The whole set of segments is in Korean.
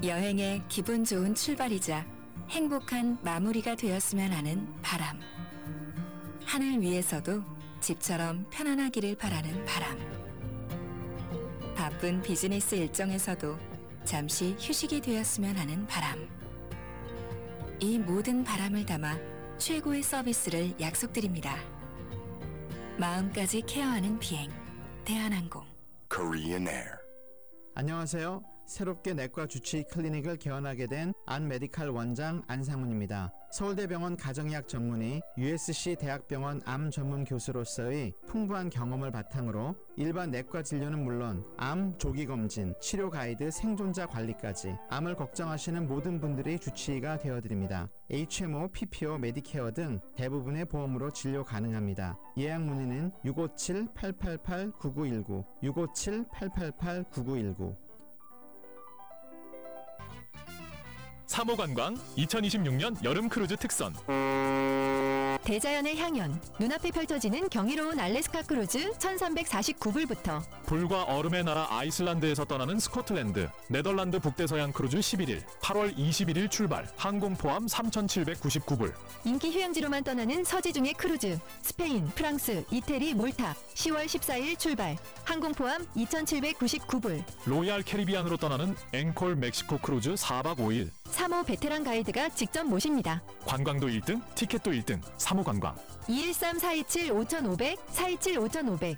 여행의 기분 좋은 출발이자 행복한 마무리가 되었으면 하는 바람. 하늘 위에서도 집처럼 편안하기를 바라는 바람. 바쁜 비즈니스 일정에서도 잠시 휴식이 되었으면 하는 바람. 이 모든 바람을 담아 최고의 서비스를 약속드립니다. 마음까지 케어하는 비행, 대한항공. Korean Air. 안녕하세요. 새롭게 내과 주치의 클리닉을 개원하게 된 안메디칼 원장 안상훈입니다. 서울대병원 가정의학 전문의, USC 대학병원 암 전문 교수로서의 풍부한 경험을 바탕으로 일반 내과 진료는 물론 암 조기 검진, 치료 가이드, 생존자 관리까지 암을 걱정하시는 모든 분들의 주치의가 되어드립니다. HMO, PPO, 메디케어 등 대부분의 보험으로 진료 가능합니다. 예약 문의는 657-888-9919, 657-888-9919. 사모관광 2026년 여름 크루즈 특선. 대자연의 향연, 눈앞에 펼쳐지는 경이로운 알래스카 크루즈 1349불부터 불과 얼음의 나라 아이슬란드에서 떠나는 스코틀랜드, 네덜란드 북대서양 크루즈 11일, 8월 21일 출발, 항공 포함 3,799불. 인기 휴양지로만 떠나는 서지중의 크루즈, 스페인, 프랑스, 이태리, 몰타 10월 14일 출발, 항공 포함 2,799불. 로얄 캐리비안으로 떠나는 앵콜 멕시코 크루즈 4박 5일. 사모 베테랑 가이드가 직접 모십니다. 관광도 1등, 티켓도 1등, 사모관광. 213-427-5500, 427-5500.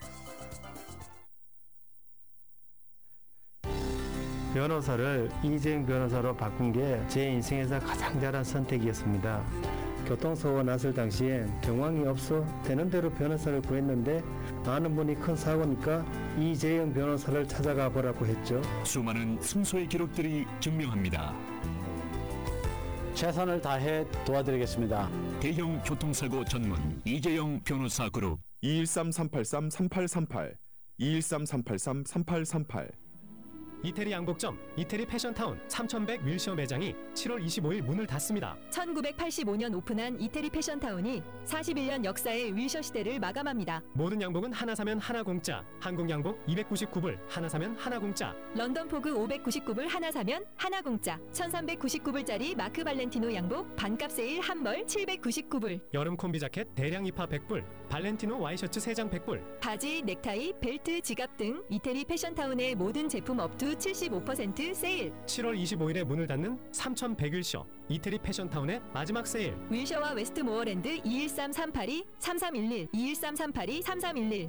변호사를 이재용 변호사로 바꾼 게 제 인생에서 가장 잘한 선택이었습니다. 교통사고가 났을 당시엔 정황이 없어 되는 대로 변호사를 구했는데 아는 분이 큰 사고니까 이재용 변호사를 찾아가 보라고 했죠. 수많은 승소의 기록들이 증명합니다. 최선을 다해 도와드리겠습니다. 대형 교통사고 전문 이재용 변호사 그룹. 213-383-3838, 213-383-3838. 이태리 양복점, 이태리 패션타운 3100 윌셔 매장이 7월 25일 문을 닫습니다. 1985년 오픈한 이태리 패션타운이 41년 역사의 윌셔 시대를 마감합니다. 모든 양복은 하나 사면 하나 공짜. 한국 양복 299불, 하나 사면 하나 공짜. 런던 포그 599불 하나 사면 하나 공짜. 1399불짜리 마크 발렌티노 양복 반값 세일 한 벌 799불. 여름 콤비 자켓 대량 입하 100불, 발렌티노 와이셔츠 3장 100불. 바지, 넥타이, 벨트, 지갑 등 이태리 패션타운의 모든 제품 업투 75% 세일. 7월 25일에 문을 닫는 3100윌셔 이태리 패션타운의 마지막 세일. 윌셔와 웨스트모어랜드 213-382-3311, 213-382-3311.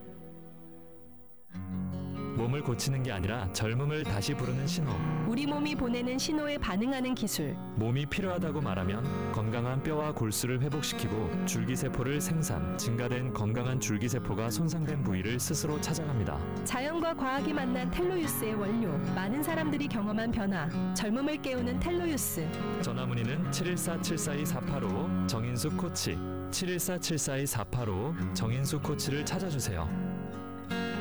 몸을 고치는 게 아니라 젊음을 다시 부르는 신호. 우리 몸이 보내는 신호에 반응하는 기술. 몸이 필요하다고 말하면 건강한 뼈와 골수를 회복시키고 줄기세포를 생산, 증가된 건강한 줄기세포가 손상된 부위를 스스로 찾아갑니다. 자연과 과학이 만난 텔로유스의 원료. 많은 사람들이 경험한 변화. 젊음을 깨우는 텔로유스. 전화문의는 714-742-485 정인수 코치, 714-742-485 정인수 코치를 찾아주세요.